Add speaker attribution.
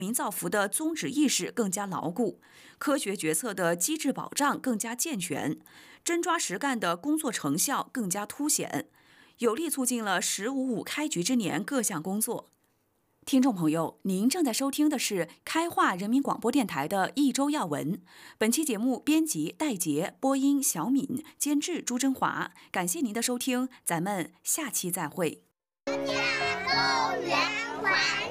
Speaker 1: 民造福的宗旨意识更加牢固，科学决策的机制保障更加健全，真抓实干的工作成效更加凸显，有力促进了“十五五”开局之年各项工作。听众朋友，您正在收听的是开化人民广播电台的一周要闻。本期节目编辑戴杰，播音小敏，监制朱珍华。感谢您的收听，咱们下期再会。
Speaker 2: 公园环